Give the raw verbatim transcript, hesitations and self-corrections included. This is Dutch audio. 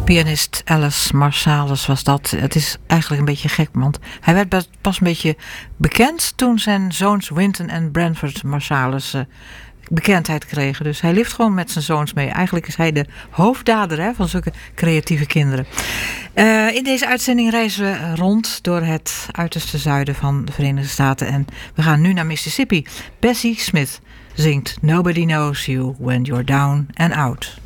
Pianist Alice Marsalis was dat. Het is eigenlijk een beetje gek, want hij werd pas een beetje bekend toen zijn zoons Wynton en Branford Marsalis uh, bekendheid kregen. Dus hij leeft gewoon met zijn zoons mee. Eigenlijk is hij de hoofddader hè, van zulke creatieve kinderen. Uh, in deze uitzending reizen we rond door het uiterste zuiden van de Verenigde Staten. En we gaan nu naar Mississippi. Bessie Smith zingt Nobody Knows You When You're Down and Out.